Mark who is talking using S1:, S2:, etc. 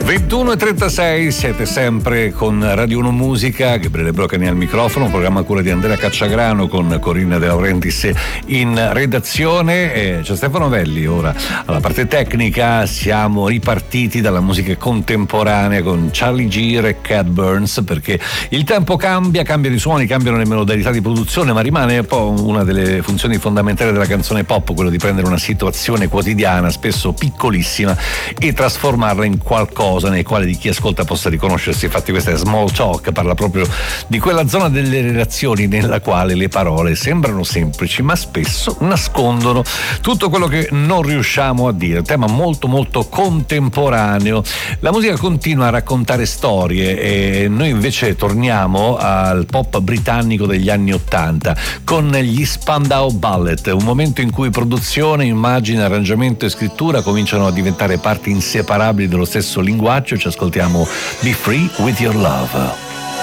S1: 21:36, siete sempre con Radio 1 Musica, Gabriele Brocani al microfono, programma a cura di Andrea Cacciagrano con Corinna De Laurentiis in redazione. C'è Stefano Velli ora alla parte tecnica. Siamo ripartiti dalla musica contemporanea con Charlie Geer e Cat Burns, perché il tempo cambia di suoni, cambiano le modalità di produzione, ma rimane un po' una delle funzioni fondamentali della canzone pop, quello di prendere una situazione quotidiana, spesso piccolissima, e trasformarla in qualcosa nei quali di chi ascolta possa riconoscersi. Infatti questa è Small Talk, parla proprio di quella zona delle relazioni nella quale le parole sembrano semplici ma spesso nascondono tutto quello che non riusciamo a dire. Un tema molto molto contemporaneo. La musica continua a raccontare storie e noi invece torniamo al pop britannico degli anni '80 con gli Spandau Ballet, un momento in cui produzione, immagine, arrangiamento e scrittura cominciano a diventare parti inseparabili dello stesso linguaggio. Ci ascoltiamo Be Free With Your Love.